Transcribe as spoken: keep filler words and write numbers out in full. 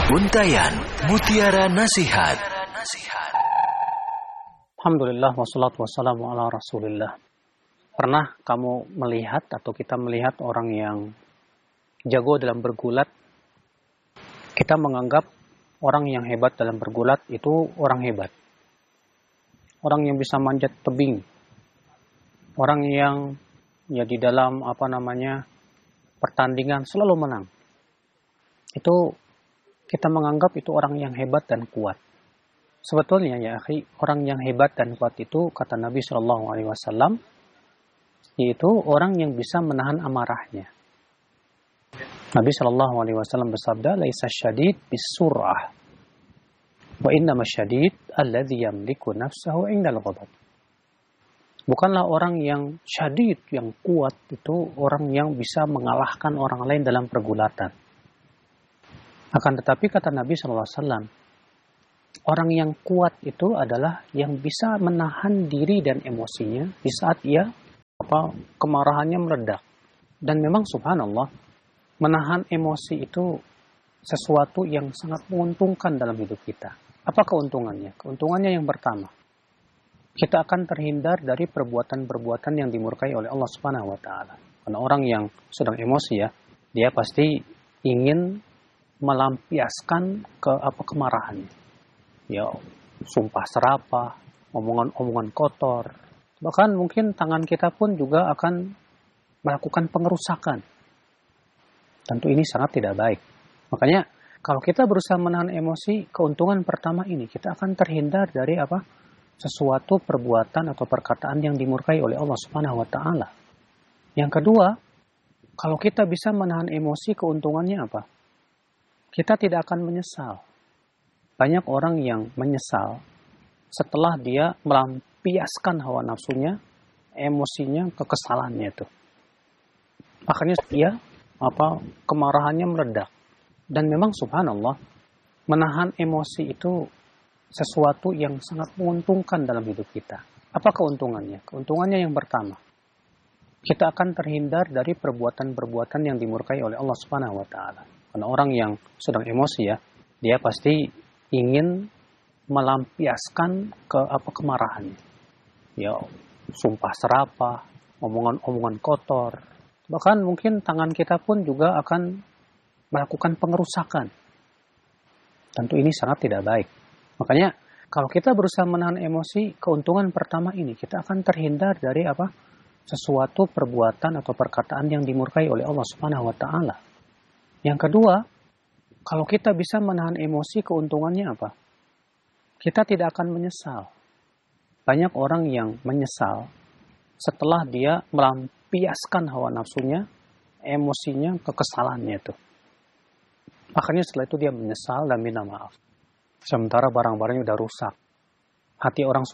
Untayan Mutiara Nasihat. Alhamdulillah wassalatu wassalamu ala rasulillah. Pernah kamu melihat atau kita melihat orang yang jago dalam bergulat? Kita menganggap orang yang hebat dalam bergulat itu orang hebat. Orang yang bisa manjat tebing. Orang yang ya di dalam apa namanya pertandingan selalu menang. Itu kita menganggap itu orang yang hebat dan kuat. Sebetulnya ya akhi, orang yang hebat dan kuat itu kata Nabi shallallahu alaihi wasallam yaitu orang yang bisa menahan amarahnya. Nabi shallallahu alaihi wasallam bersabda, "Laisa syadid bisur'ah, wa innama syadid alladzi yamliku nafsahu 'indal ghadab." Bukanlah orang yang syadid, yang kuat itu orang yang bisa mengalahkan orang lain dalam pergulatan. Akan tetapi kata Nabi shallallahu alaihi wasallam, orang yang kuat itu adalah yang bisa menahan diri dan emosinya di saat ia apa kemarahannya meledak. Dan memang subhanallah, menahan emosi itu sesuatu yang sangat menguntungkan dalam hidup kita. Apa keuntungannya? Keuntungannya yang pertama, kita akan terhindar dari perbuatan-perbuatan yang dimurkai oleh Allah Subhanahu wa taala. Karena orang yang sedang emosi ya, dia pasti ingin melampiaskan ke apa kemarahannya. Ya, sumpah serapah, omongan-omongan kotor. Bahkan mungkin tangan kita pun juga akan melakukan pengerusakan. Tentu ini sangat tidak baik. Makanya kalau kita berusaha menahan emosi, keuntungan pertama ini kita akan terhindar dari apa? Sesuatu perbuatan atau perkataan yang dimurkai oleh Allah Subhanahu wa taala. Yang kedua, kalau kita bisa menahan emosi, keuntungannya apa? Kita tidak akan menyesal. Banyak orang yang menyesal setelah dia melampiaskan hawa nafsunya, emosinya, kekesalannya itu. Akhirnya dia apa kemarahannya meledak. Dan memang subhanallah, menahan emosi itu sesuatu yang sangat menguntungkan dalam hidup kita. Apa keuntungannya? Keuntungannya yang pertama, kita akan terhindar dari perbuatan-perbuatan yang dimurkai oleh Allah Subhanahu wa taala. Karena orang yang sedang emosi ya, dia pasti ingin melampiaskan ke apa kemarahannya. Ya, sumpah serapah, omongan-omongan kotor. Bahkan mungkin tangan kita pun juga akan melakukan pengerusakan. Tentu ini sangat tidak baik. Makanya kalau kita berusaha menahan emosi, keuntungan pertama ini kita akan terhindar dari apa? Sesuatu perbuatan atau perkataan yang dimurkai oleh Allah Subhanahu wa taala. Yang kedua, kalau kita bisa menahan emosi, keuntungannya apa? Kita tidak akan menyesal. Banyak orang yang menyesal setelah dia melampiaskan hawa nafsunya, emosinya, kekesalannya itu. Akhirnya setelah itu dia menyesal dan minta maaf. Sementara barang-barangnya udah rusak. Hati orang